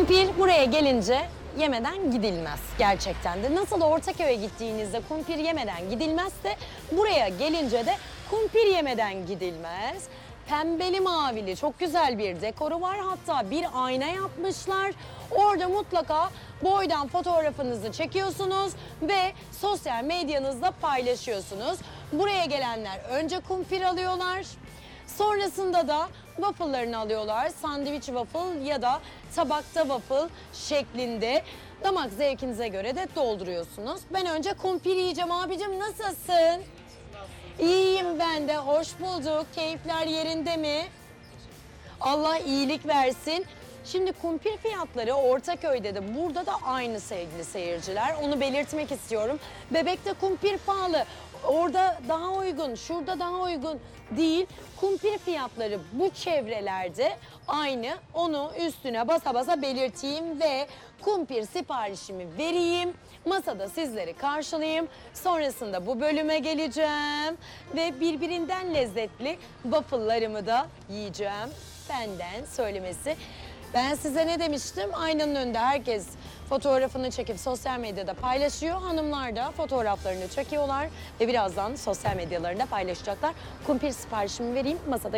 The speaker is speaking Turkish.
Kumpir buraya gelince yemeden gidilmez gerçekten de. Nasıl Ortaköy'e gittiğinizde kumpir yemeden gidilmezse buraya gelince de kumpir yemeden gidilmez. Pembeli mavili çok güzel bir dekoru var, hatta bir ayna yapmışlar. Orada mutlaka boydan fotoğrafınızı çekiyorsunuz ve sosyal medyanızda paylaşıyorsunuz. Buraya gelenler önce kumpir alıyorlar. Sonrasında da waffle'larını alıyorlar. Sandviç waffle ya da tabakta waffle şeklinde. Damak zevkinize göre de dolduruyorsunuz. Ben önce kumpir yiyeceğim. Abicim nasılsın? İyiyim ben de. Hoş bulduk. Keyifler yerinde mi? Allah iyilik versin. Şimdi kumpir fiyatları Ortaköy'de de burada da aynı sevgili seyirciler. Onu belirtmek istiyorum. Bebek'te kumpir pahalı. Orada daha uygun, şurada daha uygun değil. Kumpir fiyatları bu çevrelerde aynı. Onu üstüne basa basa belirteyim ve kumpir siparişimi vereyim. Masada sizleri karşılayayım. Sonrasında bu bölüme geleceğim ve birbirinden lezzetli waffle'larımı da yiyeceğim. Benden söylemesi. Ben size ne demiştim? Aynanın önünde herkes fotoğrafını çekip sosyal medyada paylaşıyor. Hanımlar da fotoğraflarını çekiyorlar ve birazdan sosyal medyalarında paylaşacaklar. Kumpir siparişimi vereyim, masada